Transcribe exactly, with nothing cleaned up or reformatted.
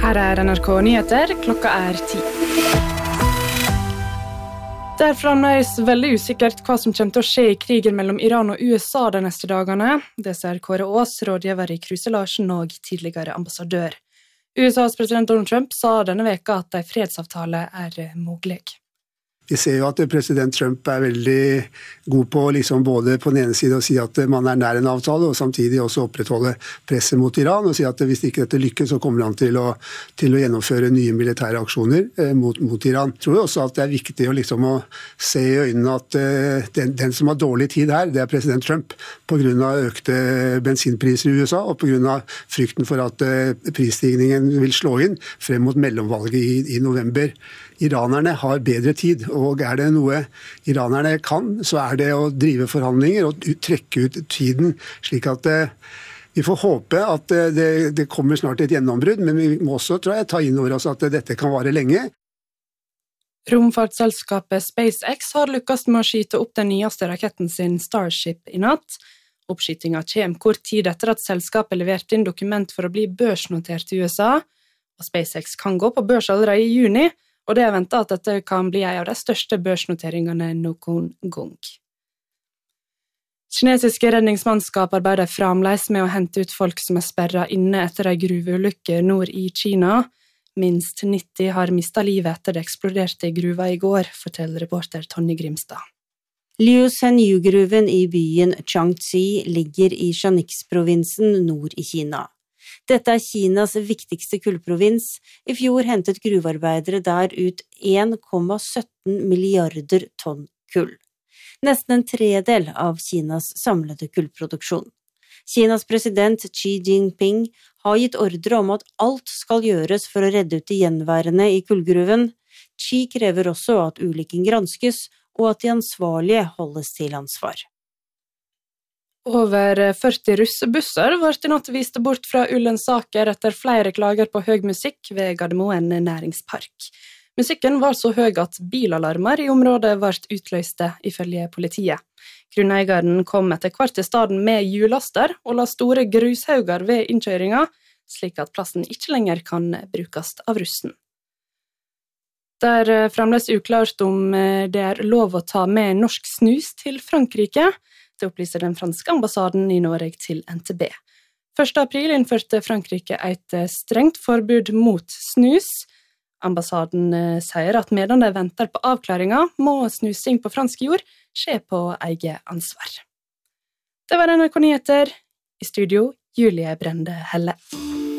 Her er N R K Nyheter, klokka er ti. Det er fremdeles veldig usikkert hva som kommer til å skje i krigen mellom Iran og U S A de neste dagene. Det ser Kåre Aas, rådgiver i Kruse Larsen og tidligere ambassadør. U S A's president Donald Trump sa denne veka at en fredsavtale er mulig. Vi ser jo at president Trump er veldig god på liksom både på den ene siden å si at man er nær en avtale, og samtidig også opprettholde presset mot Iran, og si at hvis ikke dette lykkes, så kommer han til å, til å gjennomføre nye militære aksjoner eh, mot, mot Iran. Jeg tror også at det er viktig å, liksom, å se i øynene at eh, den, den som har dårlig tid her, det er president Trump, på grunn av økte bensinpriser i U S A, og på grunn av frykten for at eh, prisstigningen vil slå inn frem mot mellomvalget i, i november. Iranerne har bedre tid, og er det noe iranerne kan, så er det å drive forhandlinger og trekke ut tiden, slik at eh, vi får håpe at eh, det, det kommer snart et gjennombrudd, men vi må også, tror jeg, ta inn over oss at dette kan vare lenge. Romfartsselskapet SpaceX har lykkes med å skyte opp den nyeste raketten sin Starship i natt. Oppskytinga kommer kort tid etter at selskapet leverte inn dokument for å bli børsnotert i U S A, og SpaceX kan gå på børs allerede i juni, og det er ventet at dette kan bli en av de største børsnoteringene noen gang. Kinesiske redningsmannskap arbeider fremdeles med å hente ut folk som er sperret inne etter en gruveulykke nord i Kina. Minst nitti har mistet livet etter det eksploderte i gruva i går, forteller reporter Tonje Grimstad. Liu Shenyu-gruven i byen Changxi ligger i Shanxi-provinsen nord i Kina. Dette er Kinas viktigste kullprovins. I fjor hentet gruvearbeidere der ut en komma sytten milliarder tonn kull. Nesten en tredel av Kinas samlede kullproduksjon. Kinas president Xi Jinping har gitt ordre om at alt skal gjøres for å redde ut de gjenværende i kullgruven. Xi krever også at ulykken granskes, og at de ansvarlige holdes til ansvar. Over førti russebusser ble i natt vist bort fra Ullensaker etter flere klager på høy musikk ved Gardermoen næringspark. Musikken var så høy at bilalarmer i området ble utløste, ifølge politiet. Grunneieren kom etter hvert til staden med hjullaster og la store grushauger ved innkjøringa, slik at plassen ikke lenger kan brukes av russen. Det er fremdeles uklart om det er lov å ta med norsk snus til Frankrike. Det opplyser den franske ambassaden i Norge til N T B. første april innførte Frankrike et strengt forbud mot snus. Ambassaden sier at medan de venter på avklaringa, må snusing på fransk jord skje på eget ansvar. Det var N R K Nyheter. I studio, Julie Brende Helle.